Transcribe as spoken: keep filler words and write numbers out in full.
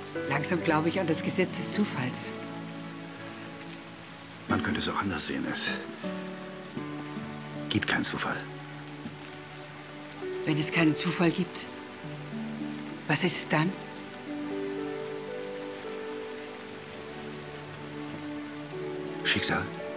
Langsam glaube ich an das Gesetz des Zufalls. Man könnte es auch anders sehen. Es gibt keinen Zufall. Wenn es keinen Zufall gibt, was ist es dann? Schicksal.